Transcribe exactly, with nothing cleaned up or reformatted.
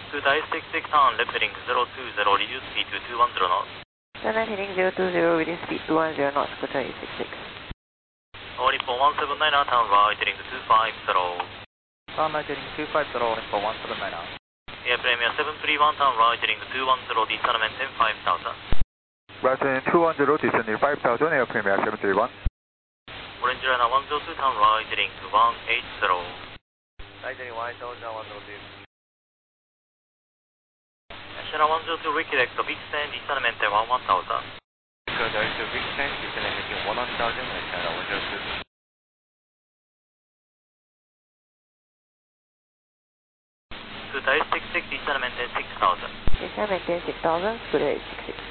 To dice six six on left heading zero two zero, reduce speed to two one zero knots. Sunlight heading zero two zero, reduce speed two one zero knots, Scotia eight six six. All Nippon one seven nine, turn right heading two five zero. Sunlight heading two five zero, Nippon one seven nine. Air Premier seven three one, turn right heading two one zero, descendment ten five thousand. Right heading two one zero, descending five thousand, Air Premier seven three one. Orange Liner one zero two, turn right heading one eight zero. Right heading one eight zero, one zero two. Sierra one zero two, redirect to big stand, descendment one one thousand. Direct to big stand, descending one one thousand, Sierra one zero two. To dice six six, descendment six thousand. Descendment six thousand, Scotia eight six six.